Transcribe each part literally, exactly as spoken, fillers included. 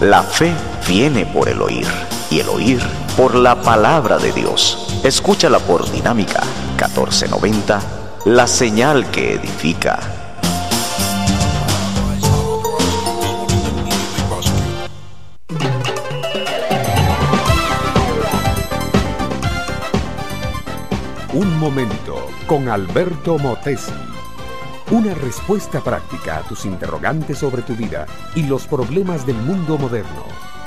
La fe viene por el oír, y el oír por la palabra de Dios. Escúchala por Dinámica catorce noventa, la señal que edifica. Un momento con Alberto Motesi. Una respuesta práctica a tus interrogantes sobre tu vida y los problemas del mundo moderno.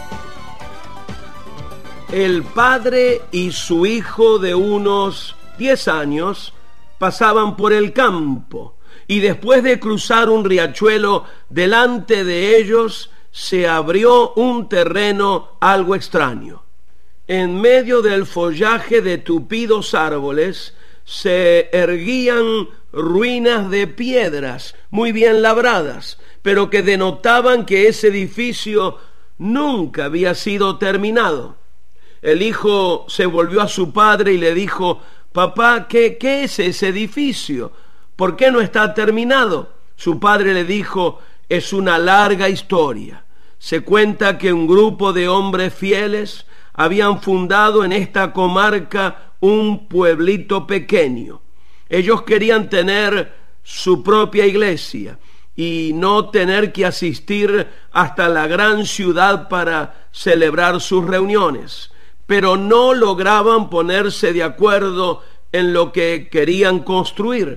El padre y su hijo de unos diez años pasaban por el campo y después de cruzar un riachuelo, delante de ellos se abrió un terreno algo extraño. En medio del follaje de tupidos árboles se erguían ruinas de piedras muy bien labradas, pero que denotaban que ese edificio nunca había sido terminado. El hijo se volvió a su padre y le dijo: «Papá, ¿qué, qué es ese edificio? ¿Por qué no está terminado?» Su padre le dijo: «Es una larga historia. Se cuenta que un grupo de hombres fieles habían fundado en esta comarca un pueblito pequeño. Ellos querían tener su propia iglesia y no tener que asistir hasta la gran ciudad para celebrar sus reuniones, pero no lograban ponerse de acuerdo en lo que querían construir.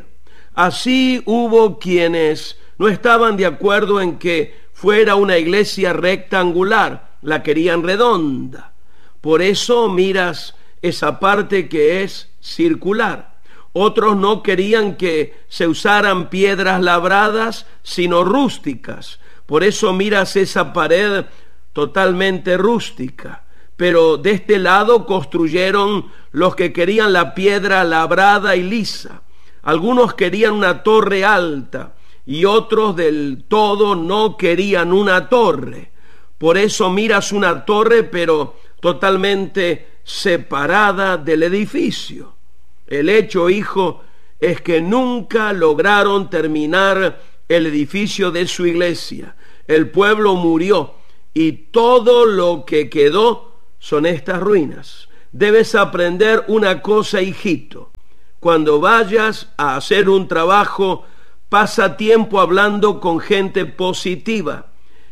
Así hubo quienes no estaban de acuerdo en que fuera una iglesia rectangular, la querían redonda. Por eso miras esa parte que es circular. Otros no querían que se usaran piedras labradas, sino rústicas. Por eso miras esa pared totalmente rústica. Pero de este lado construyeron los que querían la piedra labrada y lisa. Algunos querían una torre alta y otros del todo no querían una torre. Por eso miras una torre, pero totalmente separada del edificio. El hecho, hijo, es que nunca lograron terminar el edificio de su iglesia. El pueblo murió y todo lo que quedó son estas ruinas. Debes aprender una cosa, hijito. Cuando vayas a hacer un trabajo, pasa tiempo hablando con gente positiva.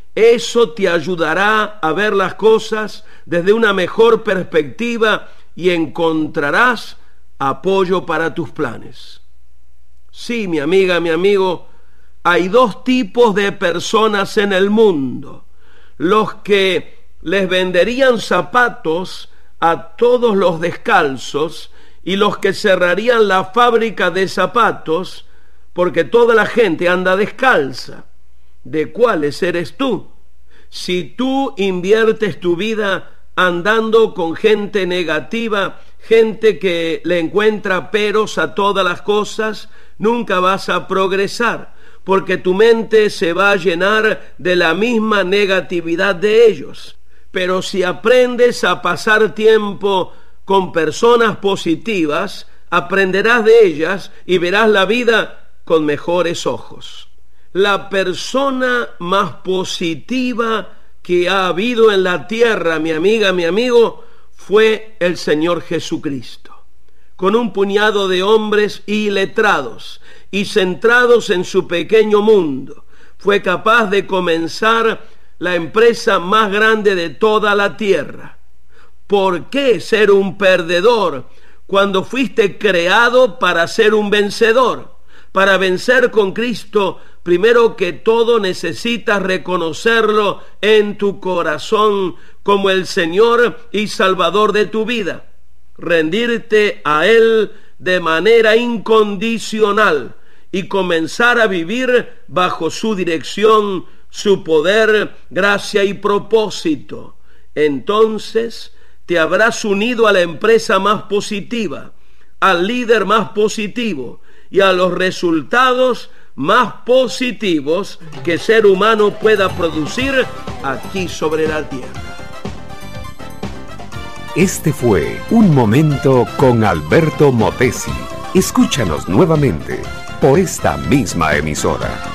Eso te ayudará a ver las cosas desde una mejor perspectiva y encontrarás apoyo para tus planes. Sí, mi amiga, mi amigo, hay dos tipos de personas en el mundo: los que les venderían zapatos a todos los descalzos y los que cerrarían la fábrica de zapatos porque toda la gente anda descalza. ¿De cuáles eres tú? Si tú inviertes tu vida andando con gente negativa, gente que le encuentra peros a todas las cosas, nunca vas a progresar, porque tu mente se va a llenar de la misma negatividad de ellos. Pero si aprendes a pasar tiempo con personas positivas, aprenderás de ellas y verás la vida con mejores ojos. La persona más positiva que ha habido en la tierra, mi amiga, mi amigo, fue el Señor Jesucristo. Con un puñado de hombres iletrados y centrados en su pequeño mundo, fue capaz de comenzar la empresa más grande de toda la tierra. ¿Por qué ser un perdedor cuando fuiste creado para ser un vencedor? Para vencer con Cristo, primero que todo necesitas reconocerlo en tu corazón como el Señor y Salvador de tu vida. Rendirte a Él de manera incondicional y comenzar a vivir bajo su dirección, su poder, gracia y propósito. Entonces te habrás unido a la empresa más positiva, al líder más positivo y a los resultados más positivos que el ser humano pueda producir aquí sobre la tierra. Este fue Un Momento con Alberto Motesi. Escúchanos nuevamente por esta misma emisora.